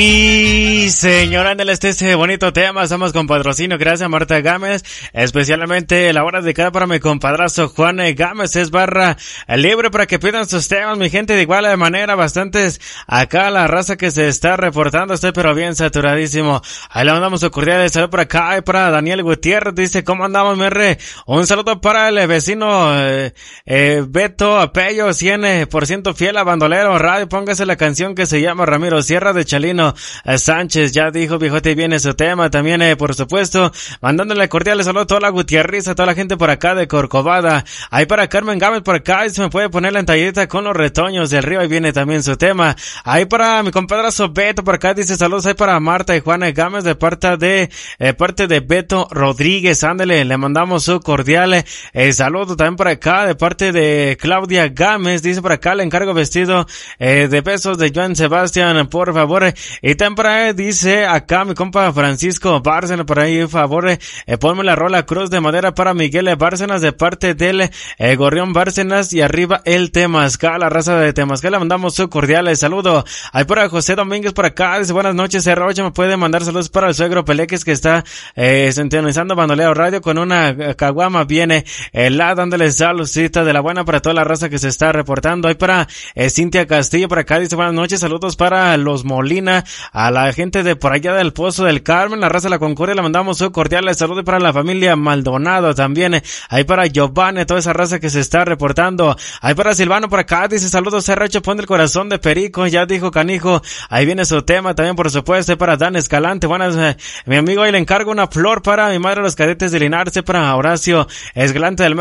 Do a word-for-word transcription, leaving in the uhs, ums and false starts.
Y señora Ándale, este es bonito tema, estamos con patrocinio, gracias a Marta Gámez, especialmente la hora dedicada para mi compadrazo Juan Gámez, es barra libre para que pidan sus temas, mi gente, de igual manera, bastantes acá la raza que se está reportando, estoy pero bien saturadísimo, ahí le mandamos un cordial saludo por acá, y para Daniel Gutiérrez, dice, ¿cómo andamos, mi re? Un saludo para el vecino eh, eh, Beto Apello, cien por ciento fiel a Bandolero Radio, póngase la canción que se llama Ramiro Sierra de Chalino Sánchez, ya dijo viejote, viene su tema, también eh, por supuesto, mandándole cordiales saludos a toda la Gutiérrez, a toda la gente por acá de Corcovada, ahí para Carmen Gámez por acá, y se me puede poner la entallita con los retoños del río, ahí viene también su tema, ahí para mi compadrazo Beto por acá, dice saludos ahí para Marta y Juana Gámez de parte de, eh, parte de Beto Rodríguez, ándale, le mandamos su cordial eh, saludo también por acá, de parte de Claudia Gámez, dice por acá, le encargo vestido eh, de besos de Joan Sebastián, por favor, eh, y también por ahí dice acá mi compa Francisco Bárcenas, por ahí, por favor, eh, ponme la rola Cruz de Madera para Miguel Bárcenas de parte del eh, Gorrión Bárcenas y arriba el Temazcal, la raza de Temazcal, le mandamos su cordial saludo. Ahí por ahí José Domínguez por acá, dice buenas noches, R ocho, me puede mandar saludos para el suegro Peleques que está eh, sintonizando Bandolero Radio con una caguama, viene helada, dándole saludcita de la buena para toda la raza que se está reportando. Ahí para eh, Cintia Castillo por acá, dice buenas noches, saludos para los Molina, a la gente de por allá del Pozo del Carmen, la raza de la Concordia, le mandamos su cordial saludo para la familia Maldonado también, eh, ahí para Giovanni, toda esa raza que se está reportando. Ahí para Silvano por acá, dice saludos R ocho, pon el corazón de Perico, ya dijo Canijo, ahí viene su tema también por supuesto, para Dan Escalante, buenas, eh, mi amigo, ahí le encargo una flor para mi madre los cadetes de Linares, para Horacio Escalante del